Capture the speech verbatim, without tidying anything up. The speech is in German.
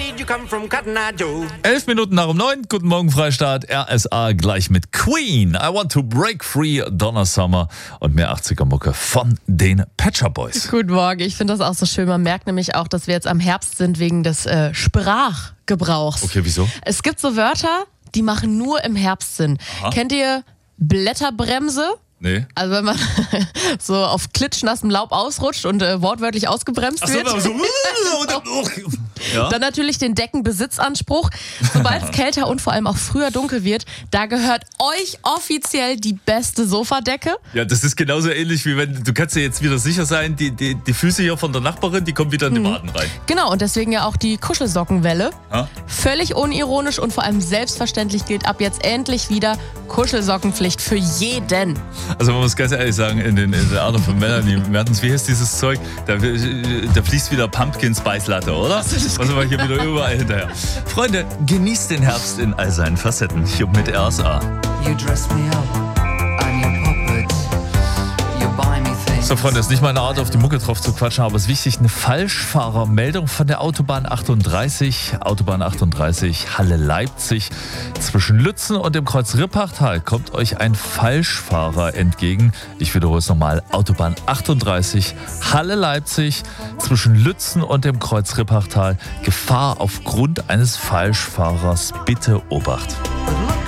did you come from, Cotton Eye Joe? Elf Minuten nach um neun. Guten Morgen, Freistaat. R S A gleich mit Queen. I want to break free, Donna Summer und mehr achtziger-Mucke von den Pet Shop Boys. Guten Morgen, ich finde das auch so schön. Man merkt nämlich auch, dass wir jetzt am Herbst sind wegen des äh, Sprachgebrauchs. Okay, wieso? Es gibt so Wörter, die machen nur im Herbst Sinn. Aha. Kennt ihr Blätterbremse? Nee. Also wenn man so auf klitschnassem Laub ausrutscht und äh, wortwörtlich ausgebremst Ach so, wird. so. Ja? Dann natürlich den Deckenbesitzanspruch. Sobald es kälter und vor allem auch früher dunkel wird, da gehört euch offiziell die beste Sofadecke. Ja, das ist genauso ähnlich wie wenn, du kannst dir jetzt wieder sicher sein, die, die, die Füße hier von der Nachbarin, die kommen wieder in die Waden rein. Genau, und deswegen ja auch die Kuschelsockenwelle. Ha? Völlig unironisch und vor allem selbstverständlich gilt ab jetzt endlich wieder Kuschelsockenpflicht für jeden. Also man muss ganz ehrlich sagen, in den, in der Art von Melanie Mertens, wie heißt dieses Zeug? Da, da fließt wieder Pumpkin Spice Latte, oder? Was haben wir hier wieder überall hinterher? Freunde, genießt den Herbst in all seinen Facetten. Hier mit R S A. You dress me up, I'm your puppet. You buy me things. So, Freunde, ist nicht meine Art, auf die Mucke drauf zu quatschen, aber es ist wichtig, eine Falschfahrermeldung von der Autobahn achtunddreißig. Autobahn achtunddreißig, Halle-Leipzig. Zwischen Lützen und dem Kreuz Rippachtal kommt euch ein Falschfahrer entgegen. Ich wiederhole es nochmal. Autobahn achtunddreißig, Halle-Leipzig. Zwischen Lützen und dem Kreuz Rippachtal. Gefahr aufgrund eines Falschfahrers. Bitte Obacht.